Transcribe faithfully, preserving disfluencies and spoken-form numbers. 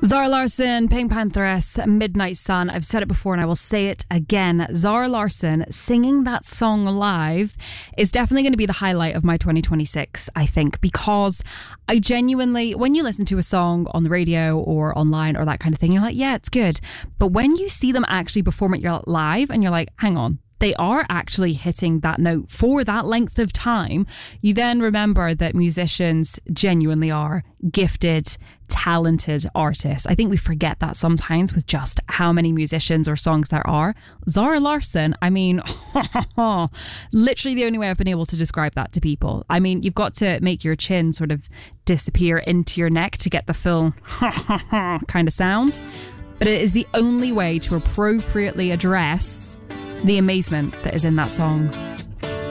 Zara Larsson, Pink Pantheress, Midnight Sun. I've said it before and I will say it again. Zara Larsson singing that song live is definitely going to be the highlight of my twenty twenty-six, I think, because I genuinely, when you listen to a song on the radio or online or that kind of thing, you're like, yeah, it's good. But when you see them actually perform it live and you're like, hang on, they are actually hitting that note for that length of time, you then remember that musicians genuinely are gifted, talented artists. I think we forget that sometimes with just how many musicians or songs there are. Zara Larsson, I mean, literally the only way I've been able to describe that to people. I mean, you've got to make your chin sort of disappear into your neck to get the full kind of sound. But it is the only way to appropriately address the amazement that is in that song.